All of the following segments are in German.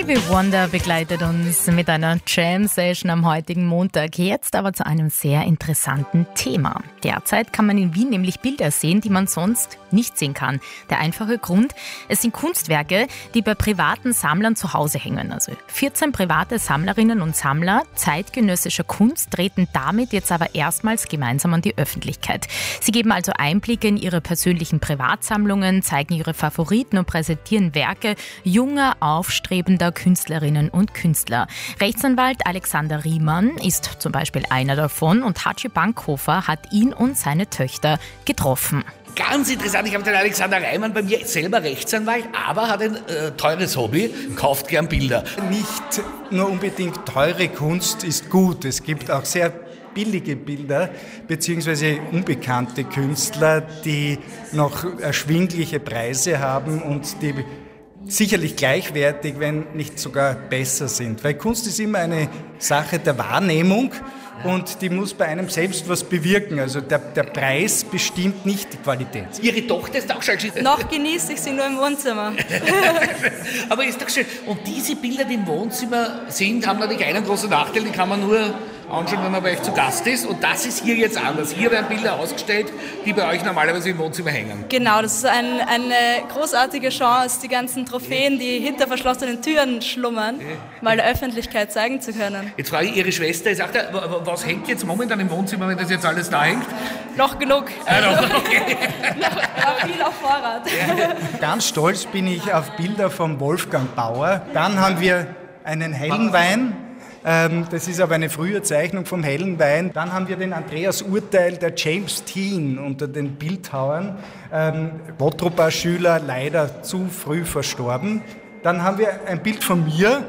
Stevie Wonder begleitet uns mit einer Jam-Session am heutigen Montag. Jetzt aber zu einem sehr interessanten Thema. Derzeit kann man in Wien nämlich Bilder sehen, die man sonst nicht sehen kann. Der einfache Grund, es sind Kunstwerke, die bei privaten Sammlern zu Hause hängen. Also 14 private Sammlerinnen und Sammler zeitgenössischer Kunst treten damit jetzt aber erstmals gemeinsam an die Öffentlichkeit. Sie geben also Einblicke in ihre persönlichen Privatsammlungen, zeigen ihre Favoriten und präsentieren Werke junger, aufstrebender Künstlerinnen und Künstler. Rechtsanwalt Alexander Riemann ist zum Beispiel einer davon und Hatschi Bankhofer hat ihn und seine Töchter getroffen. Ganz interessant, ich habe den Alexander Riemann bei mir, selber Rechtsanwalt, aber hat ein teures Hobby, kauft gern Bilder. Nicht nur unbedingt teure Kunst ist gut, es gibt auch sehr billige Bilder bzw. unbekannte Künstler, die noch erschwingliche Preise haben und die sicherlich gleichwertig, wenn nicht sogar besser sind. Weil Kunst ist immer eine Sache der Wahrnehmung und die muss bei einem selbst was bewirken. Also der Preis bestimmt nicht die Qualität. Ihre Tochter ist auch schon schön. Noch genieße ich sie nur im Wohnzimmer. Aber ist doch schön. Und diese Bilder, die im Wohnzimmer sind, haben natürlich einen großen Nachteil, die kann man nur anschauen, wenn man bei euch zu Gast ist. Und das ist hier jetzt anders. Hier werden Bilder ausgestellt, die bei euch normalerweise im Wohnzimmer hängen. Genau, das ist eine großartige Chance, die ganzen Trophäen, die hinter verschlossenen Türen schlummern, mal der Öffentlichkeit zeigen zu können. Jetzt frage ich Ihre Schwester, ich sagte, was hängt jetzt momentan im Wohnzimmer, wenn das jetzt alles da hängt? Noch genug. Okay. noch viel auf Vorrat. Ganz stolz bin ich auf Bilder von Wolfgang Bauer. Dann haben wir einen hellen Wein. Das ist aber eine frühe Zeichnung vom hellen Wein. Dann haben wir den Andreas Urteil, der James Dean unter den Bildhauern. Wotropa-Schüler, leider zu früh verstorben. Dann haben wir ein Bild von mir.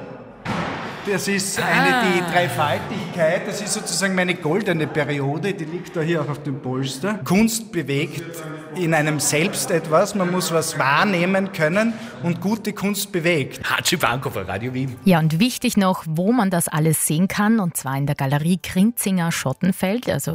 Das ist die Dreifaltigkeit, das ist sozusagen meine goldene Periode, die liegt da hier auch auf dem Polster. Kunst bewegt in einem selbst etwas, man muss was wahrnehmen können und gute Kunst bewegt. Hatschi Bankhofer, Radio Wien. Ja, und wichtig noch, wo man das alles sehen kann, und zwar in der Galerie Grinzinger Schottenfeld, also